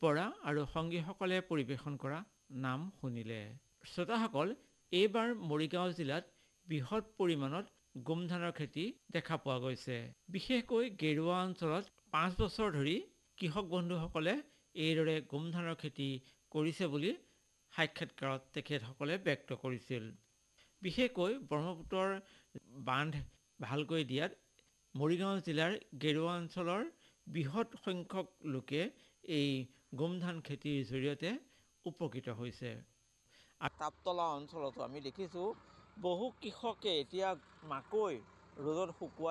বৰা আৰু সংগীসকলে পৰিৱেশন কৰা নাম শুনিলে। শ্ৰোতাসকল, এইবাৰ মৰিগাঁও জিলাত বৃহৎ পৰিমাণত গোমধানৰ খেতি দেখা পোৱা গৈছে। বিশেষকৈ গেৰুৱা অঞ্চলত 5 বছৰ ধৰি কৃষক বন্ধুসকলে এইদৰে গোমধানৰ খেতি কৰিছে বুলি সাক্ষাৎকাৰত তেখেতসকলে ব্যক্ত কৰিছিল। বিশেষকৈ ব্ৰহ্মপুত্ৰৰ বান্ধ ভালকৈ দিয়াত মৰিগাঁও জিলাৰ গেৰুৱা অঞ্চলৰ বৃহৎ সংখ্যক লোকে এই গোমধান খেতিৰ জৰিয়তে উপকৃত হৈছে। তাপতলা অঞ্চলতো আমি দেখিছোঁ বহু কৃষকে এতিয়া মাকৈ ৰ'দত শুকুৱাই